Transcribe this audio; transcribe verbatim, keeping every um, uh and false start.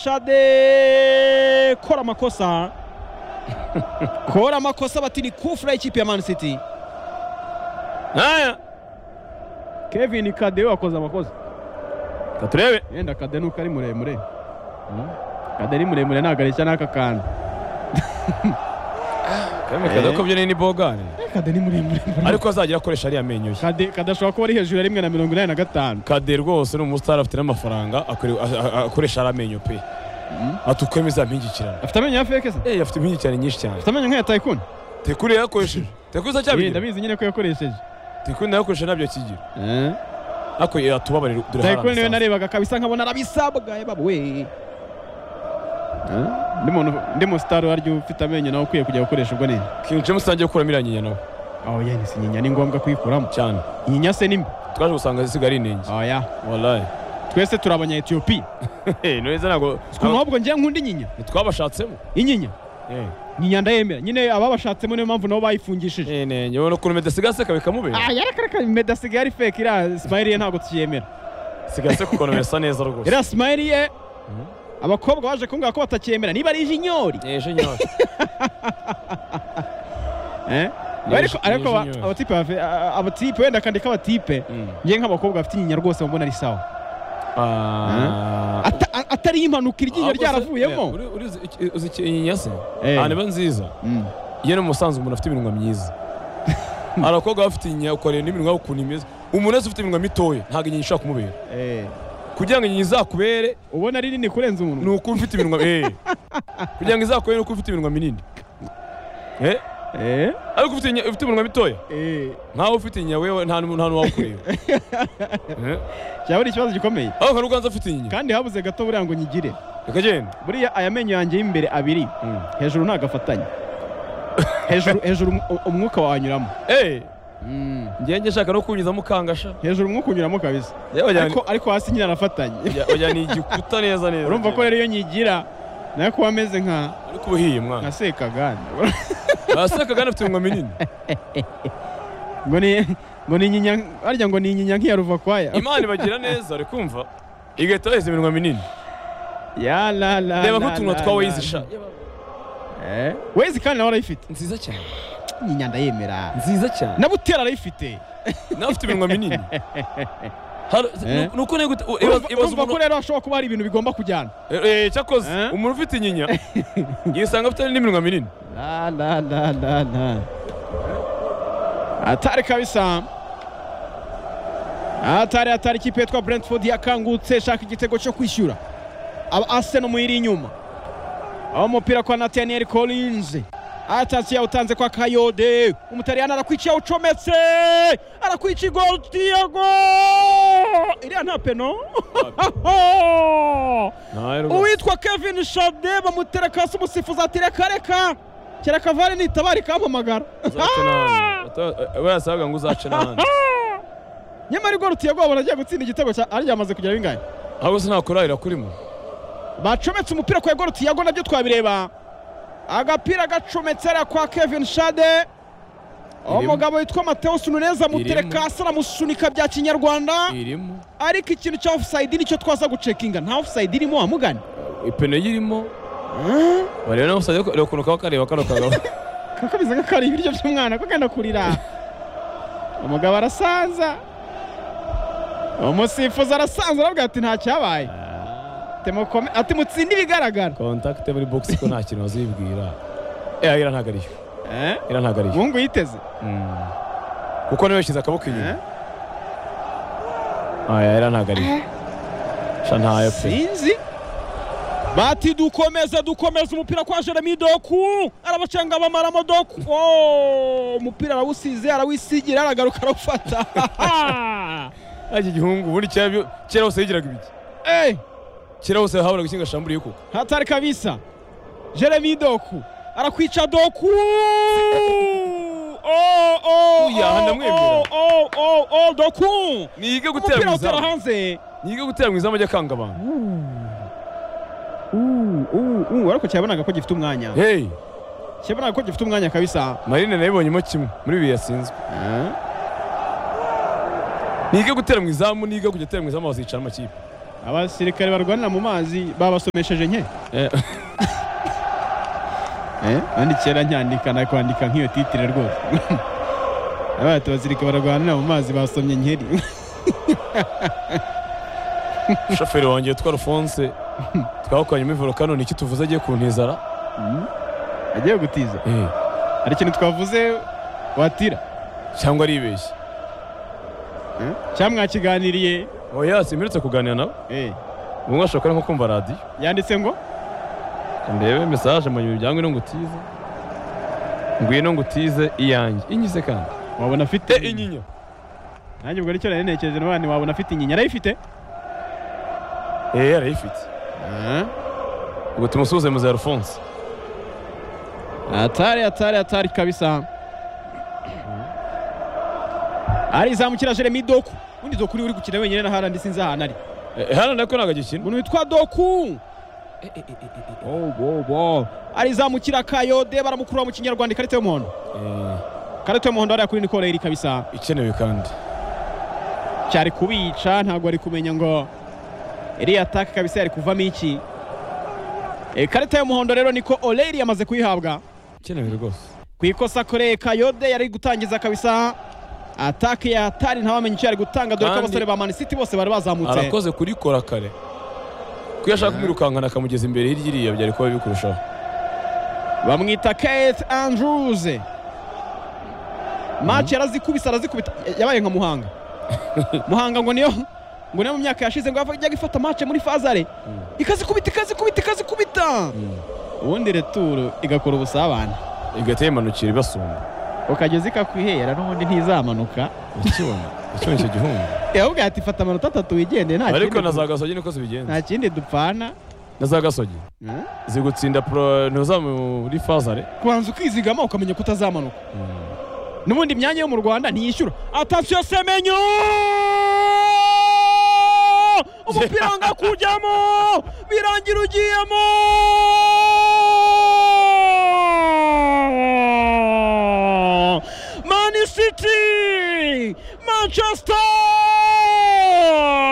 Shade kora makosa kora makosa bati ni kufra ikipe ya Man City. Haya Kevin Kade wakoze amakosa. Katurebe Yenda Kade nuko ari muremure. Kade ni muremure nagarisha naka kana. Kame Kade ko byo ni bogane. Kade ni muremure. Ariko azagira akoresha ari amenyo ye. Kade kadashobora kuba ari hejuru ya rimwe na mirongo inani na gatanu. Kade rwose ni umustar afite n'amafaranga akoresha ari amenyo pe. Atukwemeza mpingikirana. Afite amenyo ya fake se? Eh afite impingikirana nyinshi cyane. Afite amenyo nk'aya Tycoon. Tekuri yakoresheje. Tekuri za cyabiri. Ndabizi nyine ko yakoresheje. Tekuri yakoresheje nabyo kigira. Eh. Ako yatubabarira dore hara. Tycoon niwe narebaga kabisa nkabona arabisabwa ye babo we. Ndi muntu ndi mu star waryo ufite amenyo nawe ukwiye kujya gukoresha ubwo nini. King James sangiye gukura miranyinya nawe. Oh yene si nyinya ni ngombwa kuyikuramo cyane. Nyinya se nimba. Twaje gusanga zisigara inenge. Oh ya. Wallahi. Twese turabanya Ethiopia. Eh neza nago. Kunobwo ngiye nkundi nyinya. Twabashatsemo. Inyinya. Eh. Nyinya ndayemera. Nyine ababashatsemo niyo mpamvu nabo bayifungishije. Eh ne nyo ko medasiga ka bikamubera. Ah yarakaraka medasiga ari fake ira smile ye ntago tukiyemera. Sigase kuko no besa neza rwose. Ira smile ye. Abakobwa baje kumbwira ko batakiyemera niba ari jinyori. Eh jinyori. Eh? Ariko ariko abatipe abatipe wenda kandi kabatipe ngiye nk'abakobwa bafite inyinya rwose mbona ari sawa. Ah atari impanuka iryinyo ryaravuyemo. Uzi inyinya se? Ah niba nziza. Iyo no musanze umuntu afite iminwa myiza. Arakobwa bafite inyinya ukoreye n'iminwa ukuntu imeze. Umuntu wese ufite iminwa mitoya ntago inyinya ishaka kumubera. Eh. Kugira ngo inyinya izakubere ubona ari nini kurenza umuntu. Nuko ufite iminwa eh. Kugira ngo izakubere nuko ufite iminwa minini. Eh? Eh? Ariko ufite ufite iminwa mitoya? Eh. Nkaho ufite inyinya wewe nta nta wakureba. Eh? Cyaburi ikibazo gikomeye. Aho karuganza afite inyinya. Kandi habuze gato buriya ngo nyigire. Ikagenda. Buriya aya menyo yanjye y'imbere abiri. Hejuru nta gafatanya. Hejuru hejuru umwuka wanyuramo. Eh. Mm. Ngiye ngeshaka no kunyuza mukangasha. Hejuru umwuka unyuramo kabisa. Ariko ariko hasi nyina nafatanye. Oya ni igikuta neza neza. Urumva ko rero iyo nyigira nayo kuba ameze nka ariko ubuhiye mwana. Naseka gani. Naseka gani afite iminwa minini. Ngo ni ngo ni nyinya arya ngo ni nyinya nk'iya Ruvakwaya. Imana bagira neza ari kumva. Igahita yeze iminwa minini. Ya la la. Reba kutunwa twawe yizisha. Eh? Wezi kandi nawe arayifite. Nziza cyane. Nyinya ndayemera. Nziza cyane. Nabutera arayifite. Nawe ufite iminwa minini. Nuko nego ibazo ko rero ashobora kuba hari ibintu bigomba kujyana. Eh cyakoze umuntu ufite inyinya yisanga afite n'iminwa minini. La la la la la. Atari kabisa. Atari atari kipe yitwa Brentford yakangutse shaka igitego cyo kwishyura. Aba Arsenal muiri inyuma. Aho mupira kwa Nathaniel Collins. Atasi ya utanze kwa Kayode. Umutaliyana arakwicia ucometse. Arakwica gol Thiago. Iriya nta peno. Uwitwa Kevin Shade bamutereka hasi umusifuzi ati reka reka. Kera kavare nitabari kampamagara. We yasabaga ngo uzace n'ahandi. Nyamara gol Thiago baragiye gutsinda igitego cya ari yamaze kugera bingahe. Aho se nakorahira kurimo. Bacometse umupira kwa gol Thiago nabyo twabireba. Agapira gacometsera kwa Kevin Shade. Umugabo witwa Mateus Nunez amutereka asara musunika bya kinyarwanda. Irimo. Ariko ikintu cya offside nicyo twaza gucekinga. Nta offside irimo amugani. Ipene yirimo. Bari na offside yo kunuka bakareba kano kagabo. Kakabiza gakari ibiryo by'umwana ko genda kurira. Umugabo arasanza. Umusifuzi arasanza aravuga ati nta cyabaye. Temokome ati mutsindi bigaragara. Contact muri box ko nta kintu azibwira. Eh ira ntagariyo. Eh? Ira ntagariyo. Mungu yiteze. Mm. Kuko niwe shiza akaboko inyuma. Aya ira ntagariyo. Shantaye pe. Sinzi. Bati dukomeza dukomeza umupira kwa Jeremy Doku. Arabacanga bamara Doku. Oh, umupira arawusize arawisigira aragaruka arafata. Aje gihungu buri cyabyo cyera hose yigiraga ibiki. Eh. Kira hose habura gukinga shamburi yuko. Hatari kabisa. Jeremy Doku. Arakwica Doku. Oh oh. Uya handa mwemera. Oh oh oh Doku. Nige gutera mwiza. Hanze. Nige gutera mwiza amajya kanga abantu. Uh uh uh ariko cyabonaga ko gifite umwanya. Hey. Cyabonaga ko gifite umwanya kabisa. Marine nayibonyemo kimwe muri biya sinzwe. Eh. Nige gutera mwiza mu nige kujya gutera mwiza amazicara amakipe. abasirikare barwanira mu mazi babasomesheje nke Eh, eh andi kera nyandika na kwandika nk'iyo titire rwose abati abasirikare barwanira mu mazi basomye nkeri shoferi wanjye witwa Alphonse twahukanye muri volcano niki tuvuze agiye kuntizara agiye gutiza eh hari ikintu twavuze watira cyangwa aribeshye cyangwa mwakiganiriye oya simirutse kuganira nawe eh umwe ashobora nko kumva radio yanditse ngo ndebe message mu bijyangwe no ngutize ngwino ngutize iyanjye inyize kandi wabona afite inyinya nanjye ubwo aricyo nari nekeje n'abandi wabona afite inyinya arayifite eh arayifite ah ubwo tumusuze mu Alphonse atari atari atari kabisa ari zamukira Jeremy Doku undi Doku uri gukina wenyine na Haaland sinzi ahana ari hano nako nagagikina umuntu witwa Doku oh wow wow ari zamukira Kayode baramukura mu kinyarwanda karite y'umuhondo eh karite y'umuhondo ari kuri Nicole iri kabisa ikenewe kandi cyari kubica ntago ari kumenya ngo iri attack kabisa yari kuvamo iki e karite y'umuhondo rero niko O'Leary yamaze kuyihabwa ikenewe rwose kwikosa kore Kayode yari gutangiza kabisa attack ya atari ntawamenye icyo yari gutanga dore ko abasore ba Man City bose bari bazamutse arakoze kuri kora kare kuyashaka kwirukankana akamugeza imbere y'iriya byari kuba bikurushaho bamwita Keith Andrews match yarazikubisa arazikubita yabaye nka Muhanga Muhanga ngo niyo ngo niyo mu myaka yashize ngo yajya gifata match muri Fazare ikazikubita ikazikubita ikazikubita ubundi retour igakora ubusabane igatemanukira ibasumba ukageze ikakwihera n'ubundi ntizamanuka ikibona icyo nicyo gihunga yavuga ati fata amanota atatu wigende nta ariko nazagasogi niko zibigenza nta kindi dupfana nazagasogi zigutsinda pro ntuzamu muri Fazare kubanza ukizigama ukamenya kutazamanuka n'ubundi imyanya yo mu Rwanda ntiyishyura attention Semenyo umupira wanga kujyamo birangira ugiyemo Man City Manchester